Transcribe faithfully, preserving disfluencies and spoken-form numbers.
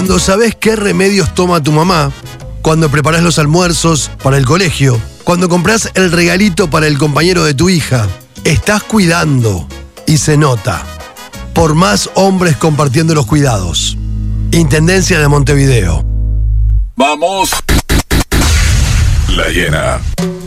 Cuando sabés qué remedios toma tu mamá, cuando preparás los almuerzos para el colegio, cuando compras el regalito para el compañero de tu hija, estás cuidando y se nota. Por más hombres compartiendo los cuidados. Intendencia de Montevideo. Vamos. La Llena.